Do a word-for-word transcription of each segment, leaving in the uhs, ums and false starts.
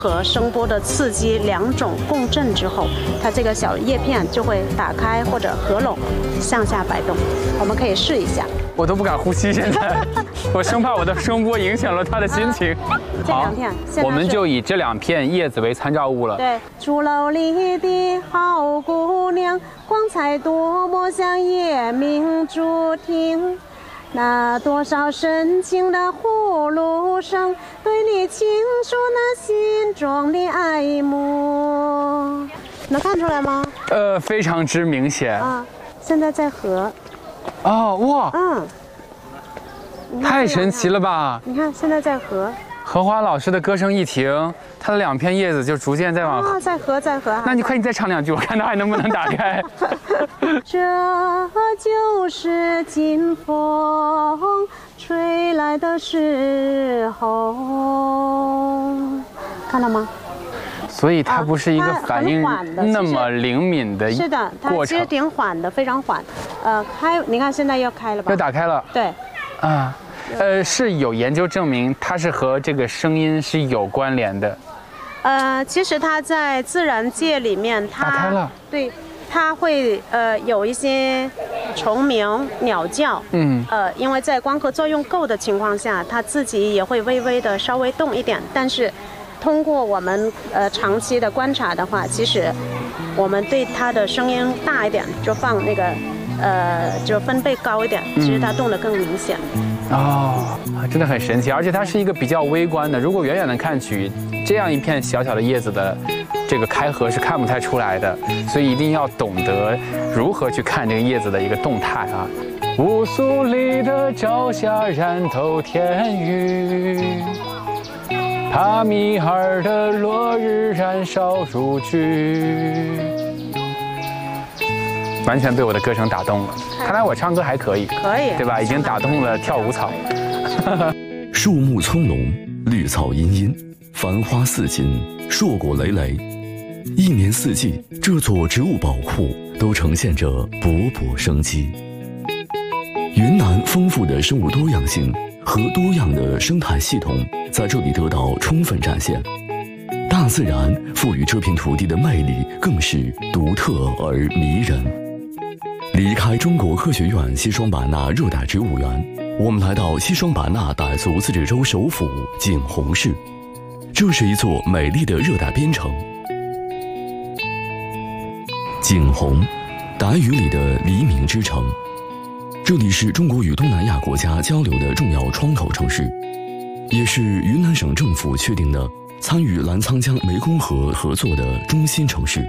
和声波的刺激两种共振之后，它这个小叶片就会打开或者合拢，向下摆动。我们可以试一下。 我都不敢呼吸，现在我生怕我的声波影响了他的心情。 这两片， 我们就以这两片叶子为参照物了。 对，竹楼里的好姑娘，光彩多么像夜明珠听。 那多少深情的呼噜声，对你倾诉那心中的爱慕，能看出来吗？ 呃，非常之明显啊！现在在合。 哦，哇！ 嗯， 太神奇了吧！ 你看，现在在合。 荷花老师的歌声一停，它的两片叶子就逐渐在往…… 啊，在合，在合。 那你快，你再唱两句，我看它还能不能打开。 这就是金风吹来的时候，看到吗？ 所以它不是一个反应那么灵敏的过程。 是的，它其实挺缓的，非常缓。呃，开，你看现在又开了吧？ 又打开了。 对。 啊，呃，是有研究证明它是和这个声音是有关联的。 呃，其实它在自然界里面，它打开了。 对。 它会呃有一些虫鸣、鸟叫，嗯，呃，因为在光合作用够的情况下，它自己也会微微的稍微动一点。但是，通过我们呃长期的观察的话，其实我们对它的声音大一点，就放那个呃就分贝高一点，其实它动得更明显。 哦，真的很神奇，而且它是一个比较微观的。如果远远的看去，这样一片小小的叶子的。 这个开合是看不太出来的，所以一定要懂得如何去看这个叶子的一个动态啊。乌苏里的朝霞染透天宇，帕米尔的落日燃烧如炬。完全被我的歌声打动了，看来我唱歌还可以， 可以， 对吧？已经打动了跳舞草。 树木葱茏，绿草茵茵，繁花似锦，硕果累累。 一年四季，这座植物宝库都呈现着勃勃生机。云南丰富的生物多样性和多样的生态系统在这里得到充分展现。大自然赋予这片土地的魅力更是独特而迷人。离开中国科学院西双版纳热带植物园，我们来到西双版纳傣族自治州首府景洪市，这是一座美丽的热带边城。 景洪，傣语里的黎明之城，这里是中国与东南亚国家交流的重要窗口城市，也是云南省政府确定的参与澜沧江湄公河合作的中心城市。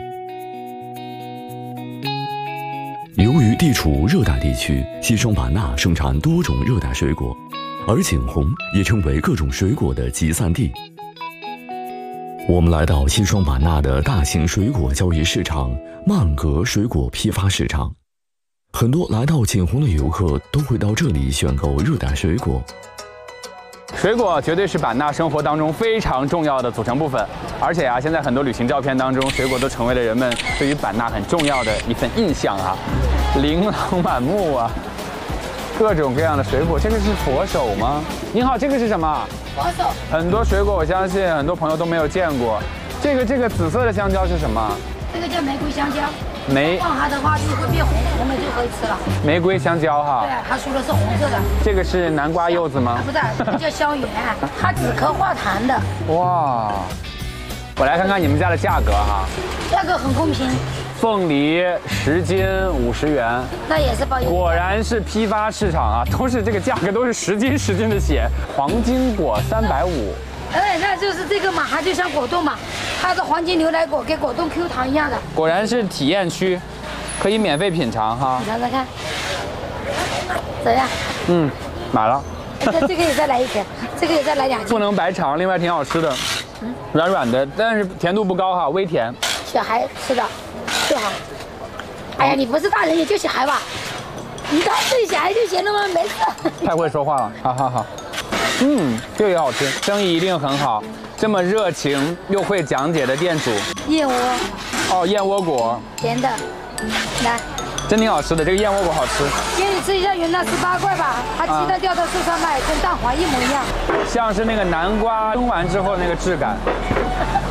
由于地处热带地区，西双版纳盛产多种热带水果，而景洪也成为各种水果的集散地。 我们来到西双版纳的大型水果交易市场——曼格水果批发市场。很多来到景洪的游客都会到这里选购热带水果。 水果绝对是版纳生活当中非常重要的组成部分，而且啊，现在很多旅行照片当中，水果都成为了人们对于版纳很重要的一份印象啊，琳琅满目啊，各种各样的水果。这个是佛手吗？您好，这个是什么？ 佛手， 很多水果我相信很多朋友都没有见过。这个这个紫色的香蕉是什么？ 这个叫玫瑰香蕉。 玫放它的话就会变红，红了就可以吃了。 玫瑰香蕉哈。 对，它说的是红色的。 这个是南瓜柚子吗？ 啊、不是，这个叫香橼，它止咳化痰的。 哇，我来看看你们家的价格哈。 价格很公平。 凤梨十斤五十元， 那也是包邮。 果然是批发市场啊，都是这个价格，都是十斤十斤的写。黄金果三百五， 哎，那就是这个嘛，它就像果冻嘛，它的黄金牛奶果跟果冻 Q 糖一样的。 果然是体验区，可以免费品尝哈。 你尝尝看，怎样？ 嗯，买了。 这这个也再来一根，这个也再来两斤。 不能白尝，另外挺好吃的，嗯，软软的，但是甜度不高哈，微甜。 小孩吃的。 就好。哎呀，你不是大人也就小孩吧？你当自己小孩就行了吗？没事。 太会说话了，好好好。嗯，这个也好吃，生意一定很好。这么热情又会讲解的店主。 燕窝。 哦，燕窝果。甜的。 来。 真挺好吃的，这个燕窝果好吃。 给你吃一下云南十八怪吧，它鸡蛋掉到树上卖，跟蛋黄一模一样。 像是那个南瓜蒸完之后那个质感。